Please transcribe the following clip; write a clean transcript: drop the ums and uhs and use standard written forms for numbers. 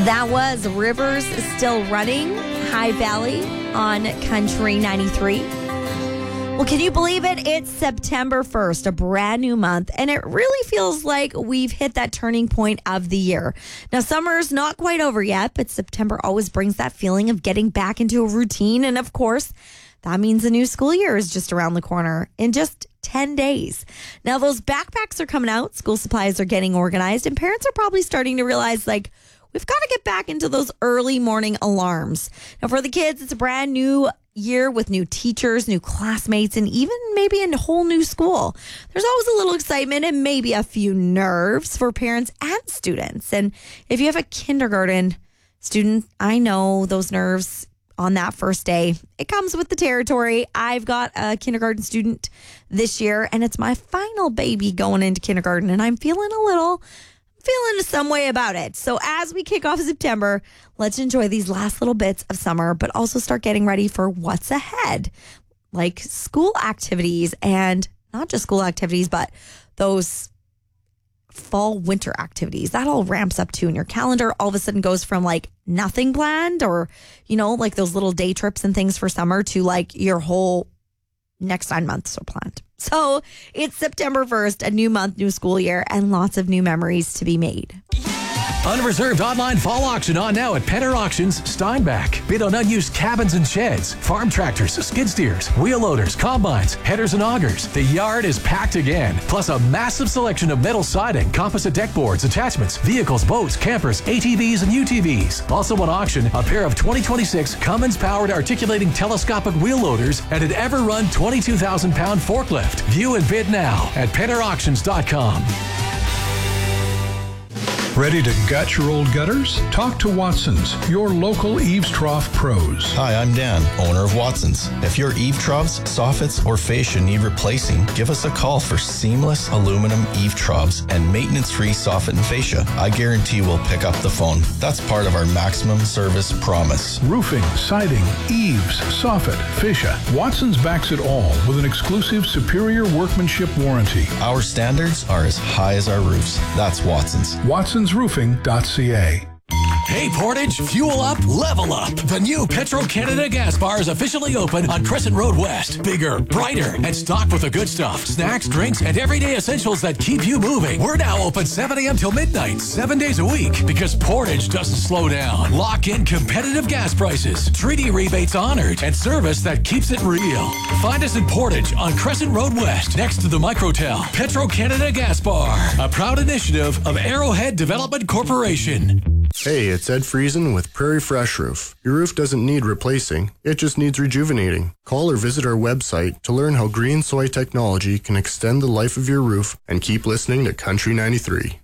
That was Rivers Still Running, High Valley on Country 93. Well, can you believe it? It's September 1st, a brand new month, and it really feels like we've hit that turning point of the year. Now, summer's not quite over yet, but September always brings that feeling of getting back into a routine, and of course, that means the new school year is just around the corner in just 10 days. Now, those backpacks are coming out, school supplies are getting organized, and parents are probably starting to realize, we've got to get back into those early morning alarms. Now, for the kids, it's a brand new year with new teachers, new classmates, and even maybe a whole new school. There's always a little excitement and maybe a few nerves for parents and students. And if you have a kindergarten student, I know those nerves on that first day. It comes with the territory. I've got a kindergarten student this year, and it's my final baby going into kindergarten, and I'm feeling some way about it. So as we kick off September, let's enjoy these last little bits of summer, but also start getting ready for what's ahead, like school activities, and not just school activities, but those fall winter activities. That all ramps up too, and your calendar all of a sudden goes from nothing planned, or those little day trips and things for summer, to your whole next 9 months are planned. So it's September 1st, a new month, new school year, and lots of new memories to be made. Unreserved online fall auction on now at Penner Auctions, Steinbach. Bid on unused cabins and sheds, farm tractors, skid steers, wheel loaders, combines, headers and augers. The yard is packed again, plus a massive selection of metal siding, composite deck boards, attachments, vehicles, boats, campers, ATVs, and UTVs. Also on auction, a pair of 2026 Cummins-powered articulating telescopic wheel loaders and an ever-run 22,000-pound forklift. View and bid now at PennerAuctions.com. Ready to gut your old gutters? Talk to Watson's, your local eaves trough pros. Hi, I'm Dan, owner of Watson's. If your eave troughs, soffits, or fascia need replacing, give us a call for seamless aluminum eave troughs and maintenance-free soffit and fascia. I guarantee we'll pick up the phone. That's part of our maximum service promise. Roofing, siding, eaves, soffit, fascia. Watson's backs it all with an exclusive superior workmanship warranty. Our standards are as high as our roofs. That's Watson's. WatsonsRoofing.ca. Hey Portage, fuel up, level up. The new Petro-Canada gas bar is officially open on Crescent Road West. Bigger, brighter, and stocked with the good stuff. Snacks, drinks, and everyday essentials that keep you moving. We're now open 7 a.m. till midnight, 7 days a week, because Portage doesn't slow down. Lock in competitive gas prices, treaty rebates honored, and service that keeps it real. Find us in Portage on Crescent Road West, next to the Microtel. Petro-Canada Gas Bar, a proud initiative of Arrowhead Development Corporation. Hey, it's Ed Friesen with Prairie Fresh Roof. Your roof doesn't need replacing, it just needs rejuvenating. Call or visit our website to learn how green soy technology can extend the life of your roof, and keep listening to Country 93.